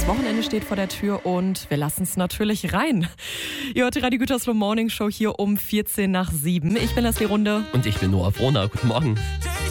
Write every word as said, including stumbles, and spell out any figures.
Das Wochenende steht vor der Tür und wir lassen es natürlich rein. Ihr hört die Radio Gütersloh Morning Show hier um vierzehn nach sieben. Ich bin Leslie Runde. Und ich bin Noah Frohner. Guten Morgen.